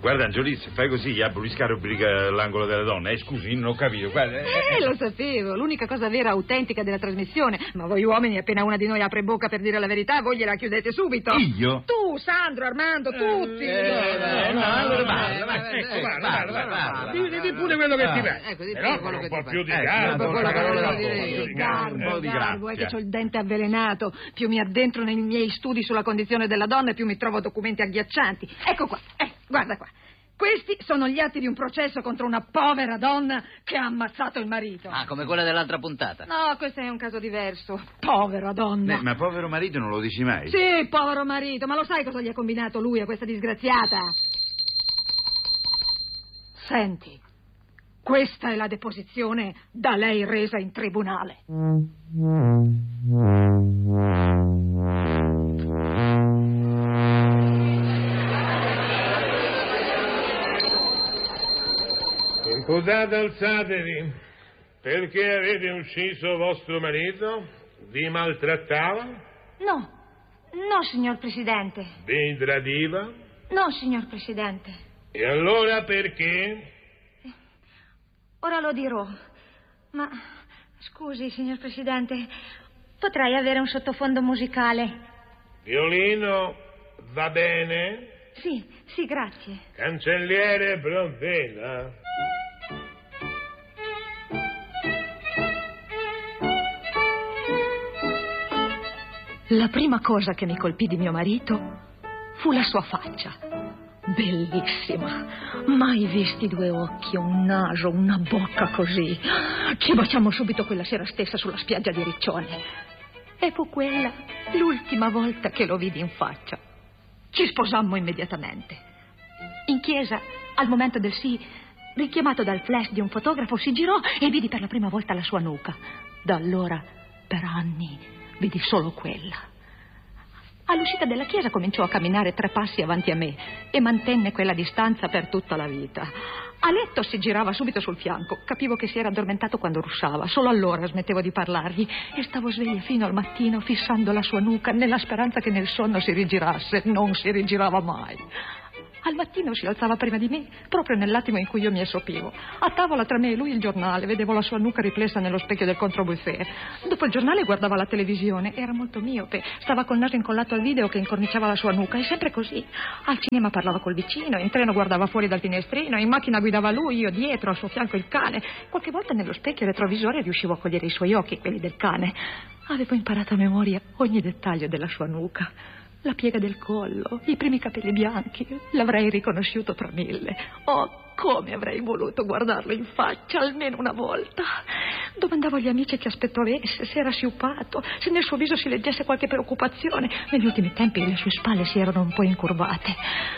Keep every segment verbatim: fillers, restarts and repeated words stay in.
Guarda, Angiolì, se fai così, abolisca la rubrica l'angolo delle donne. Eh, scusi, non ho capito. Guarda, eh, eh, lo sapevo, l'unica cosa vera, autentica della trasmissione. Ma voi uomini, appena una di noi apre bocca per dire la verità, voi gliela chiudete subito. Io? Tu, Sandro, Armando, tutti. Eh, eh, no, allora parla, vai, ecco, parla, parla, parla. Dimmi pure quello che ti pare. Ecco, di Però quello un che po' ti più di pare. garbo. Un po' quello che volevo Un dire. Garbo, di garbo, è che grazia. c'ho il dente avvelenato. Più mi addentro nei miei studi sulla condizione della donna, più mi trovo documenti agghiaccianti. Ecco qua, eh, guarda qua. Questi sono gli atti di un processo contro una povera donna che ha ammazzato il marito. Ah, come quella dell'altra puntata. No, questo è un caso diverso. Povera donna. Beh, ma povero marito non lo dici mai? Sì, povero marito, ma lo sai cosa gli ha combinato lui a questa disgraziata? Senti, questa è la deposizione da lei resa in tribunale. Imputate, alzatevi. Perché avete ucciso vostro marito? Vi maltrattava? No, no, signor Presidente. Vi tradiva? No, signor Presidente. E allora perché? Ora lo dirò. Ma, scusi, signor Presidente, potrei avere un sottofondo musicale? Violino va bene? Sì, sì, grazie. Cancelliere Brontella. La prima cosa che mi colpì di mio marito fu la sua faccia. Bellissima. Mai visti due occhi, un naso, una bocca così. Ci baciammo subito quella sera stessa sulla spiaggia di Riccione. E fu quella l'ultima volta che lo vidi in faccia. Ci sposammo immediatamente. In chiesa, al momento del sì, richiamato dal flash di un fotografo, si girò e vidi per la prima volta la sua nuca. Da allora, per anni, vidi solo quella. All'uscita della chiesa cominciò a camminare tre passi avanti a me e mantenne quella distanza per tutta la vita. A letto si girava subito sul fianco. Capivo che si era addormentato quando russava. Solo allora smettevo di parlargli e stavo sveglia fino al mattino fissando la sua nuca nella speranza che nel sonno si rigirasse. Non si rigirava mai. Al mattino si alzava prima di me, proprio nell'attimo in cui io mi assopivo. A tavola tra me e lui il giornale, vedevo la sua nuca riflessa nello specchio del controbuffet. Dopo il giornale guardava la televisione, era molto miope, stava col naso incollato al video che incorniciava la sua nuca, e sempre così. Al cinema parlava col vicino, in treno guardava fuori dal finestrino, in macchina guidava lui, io dietro, al suo fianco il cane. Qualche volta nello specchio retrovisore riuscivo a cogliere i suoi occhi, quelli del cane. Avevo imparato a memoria ogni dettaglio della sua nuca. La piega del collo, i primi capelli bianchi, l'avrei riconosciuto tra mille. Oh, come avrei voluto guardarlo in faccia almeno una volta. Domandavo agli amici che aspetto avesse, se era sciupato, se nel suo viso si leggesse qualche preoccupazione. Negli ultimi tempi le sue spalle si erano un po' incurvate.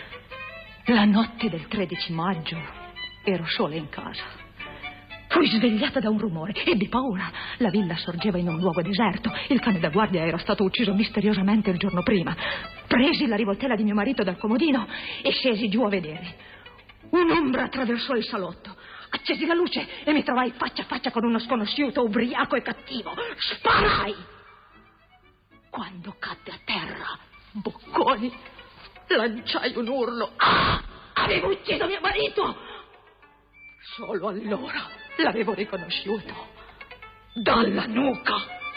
La notte del tredici maggio ero sola in casa. Fui svegliata da un rumore, ebbi paura. La villa sorgeva in un luogo deserto. Il cane da guardia era stato ucciso misteriosamente il giorno prima. Presi la rivoltella di mio marito dal comodino e scesi giù a vedere. Un'ombra attraversò il salotto. Accesi la luce e mi trovai faccia a faccia con uno sconosciuto ubriaco e cattivo. Sparai! Quando cadde a terra, bocconi, lanciai un urlo. Ah! Avevo ucciso mio marito! Solo allora l'avevo riconosciuto. Dalla nuca.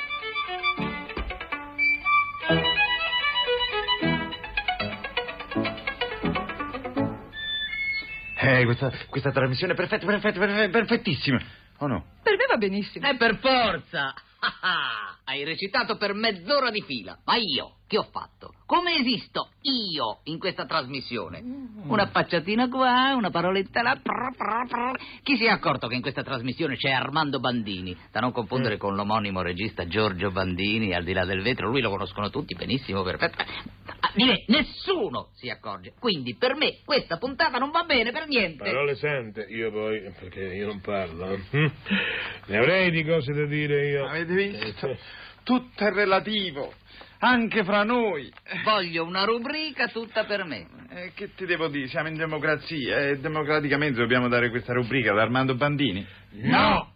Eh, questa, questa trasmissione è perfetta, perfetta, perfetta, perfettissima. Oh no? Per me va benissimo. E per forza. Hai recitato per mezz'ora di fila. Ma io che ho fatto? Come esisto io in questa trasmissione? Una facciatina qua, una paroletta là. Chi si è accorto che in questa trasmissione c'è Armando Bandini? Da non confondere con l'omonimo regista Giorgio Bandini, Al di là del vetro. Lui lo conoscono tutti benissimo, perfetto. Di me nessuno si accorge. Quindi per me questa puntata non va bene per niente. Parole sante, io poi, perché io non parlo. Ne avrei di cose da dire io. Avete visto? Tutto è relativo, anche fra noi. Voglio una rubrica tutta per me. Eh, che ti devo dire? Siamo in democrazia e democraticamente dobbiamo dare questa rubrica ad Armando Bandini? No!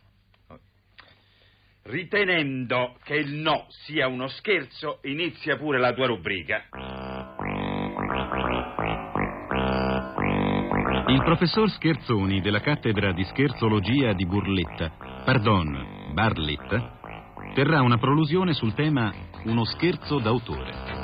Ritenendo che il no sia uno scherzo, inizia pure la tua rubrica. Il professor Scherzoni della cattedra di scherzologia di Burletta, pardon, Barletta, terrà una prolusione sul tema Uno scherzo d'autore.